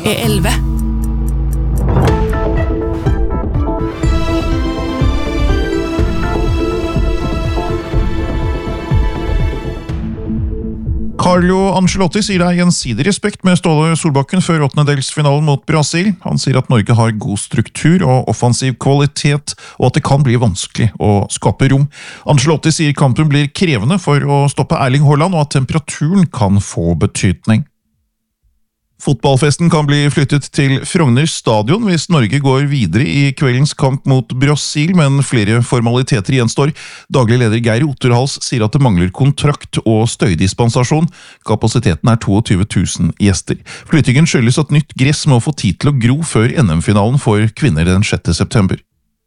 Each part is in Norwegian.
er 11. Carlo Ancelotti sier det er gjensidig respekt med Ståle Solbakken før åttendedelsfinalen mot Brasil. Han sier at Norge har god struktur og offensiv kvalitet, og at det kan bli vanskelig å skape rom. Ancelotti sier kampen blir krevende for å stoppe Erling Haaland, og at temperaturen kan få betydning. Fotballfesten kan bli flyttet til Frogner stadion hvis Norge går videre i kveldens kamp mot Brasil, men flere formaliteter gjenstår. Daglig leder Geir Otterhals sier at det mangler kontrakt og støydispensasjon. Kapasiteten er 22 000 gjester. Flyttingen skyldes at nytt gress må få tid til å gro før NM-finalen for kvinner den 6. september.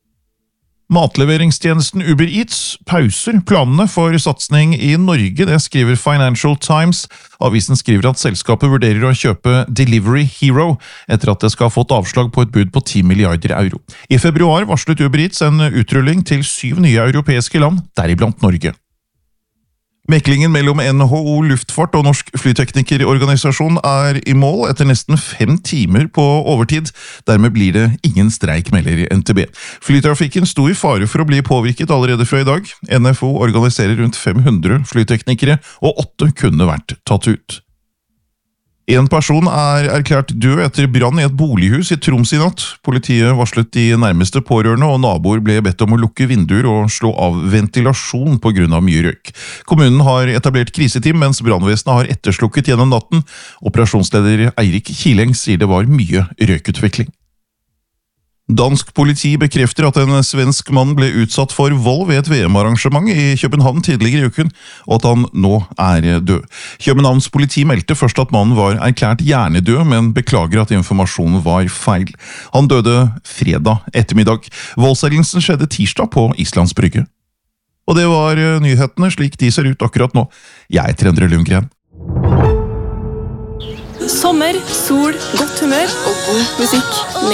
Matleveringstjenesten Uber Eats pauser planene for satsning i Norge, det skriver Financial Times. Avisen skriver at selskapet vurderer å kjøpe Delivery Hero etter at det skal ha fått avslag på et bud på 10 milliarder euro. I februar varslet Uber Eats en utrulling til 7 nye europeiske land, deriblant Norge. Meklingen mellom NHO Luftfart og Norsk Flyteknikerorganisasjon er i mål etter nesten 5 timer på overtid. Dermed blir det ingen streik, melder NTB. Flytrafikken sto i fare for å bli påvirket allerede fra i dag. NFO organiserer rundt 500 flyteknikere, og 8 kunne vært tatt ut. En person er erklært død etter brann i et bolighus i Troms i natt. Politiet varslet de nærmeste pårørende, og naboer ble bedt om å lukke vinduer og slå av ventilasjon på grunn av mye røyk. Kommunen har etablert kriseteam, mens brannvesenet har etterslukket gjennom natten. Operasjonsleder Eirik Kileng sier det var mye røykutvikling. Dansk politi bekrefter at en svensk mann ble utsatt for vold ved et VM-arrangement i København tidligere i uken, og at han nå er død. Københavns politi meldte først at mannen var erklært hjernedød, men beklager at informasjonen var feil. Han døde fredag ettermiddag. Voldshendelsen skjedde tirsdag på Islands Brygge. Og det var nyhetene slik de ser ut akkurat nå. Jeg heter Endre Lundgren. Sommer, sol, godt humør og god musikk.